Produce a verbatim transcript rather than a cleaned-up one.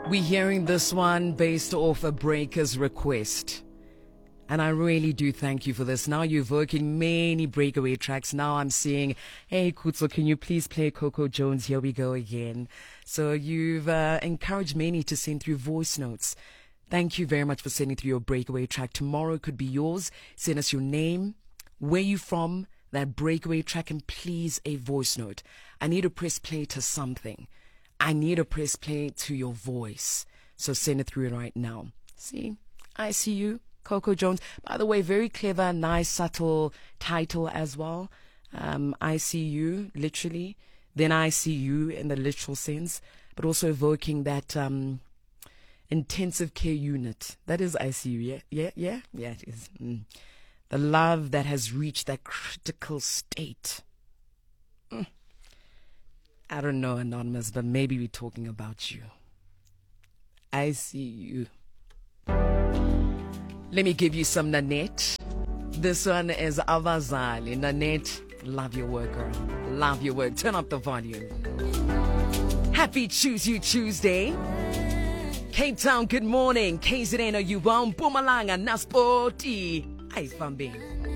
We're hearing this one based off a breaker's request. And I really do thank you for this. Now you're working many breakaway tracks. Now I'm seeing, hey, Kutso, can you please play Coco Jones? Here we go again. So you've uh, encouraged many to send through voice notes. Thank you very much for sending through your breakaway track. Tomorrow could be yours. Send us your name, where you from, that breakaway track, and please a voice note. I need to press play to something. I need to press play to your voice. So send it through right now. See, I see you. Coco Jones. By the way, very clever, nice, subtle title as well. Um, I see you, literally. Then I see you in the literal sense, but also evoking that um, intensive care unit. That is I C U, yeah? Yeah, yeah, yeah, it is. Mm. The love that has reached that critical state. Mm. I don't know, Anonymous, but maybe we're talking about you. I see you. Let me give you some Nanette. This one is Avazali. Nanette, love your work, girl. Love your work. Turn up the volume. Happy Choose You Tuesday. Cape Town, good morning. K Z N, are you on? Bumalanga, Naspoti. Ice Bambing.